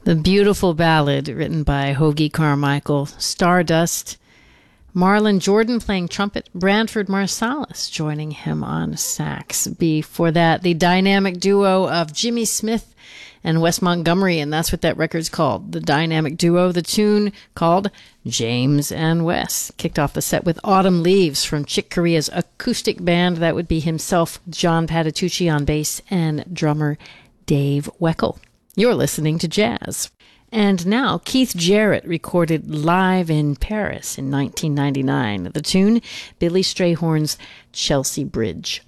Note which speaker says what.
Speaker 1: The beautiful ballad written by Hoagy Carmichael, Stardust. Marlon Jordan playing trumpet, Branford Marsalis joining him on sax. Before that, the dynamic duo of Jimmy Smith and Wes Montgomery, and that's what that record's called, the dynamic duo. The tune called James and Wes. Kicked off the set with Autumn Leaves from Chick Corea's acoustic band. That would be himself, John Patitucci on bass, and drummer Dave Weckl. You're listening to jazz. And now, Keith Jarrett recorded live in Paris in 1999. The tune, Billy Strayhorn's Chelsea Bridge.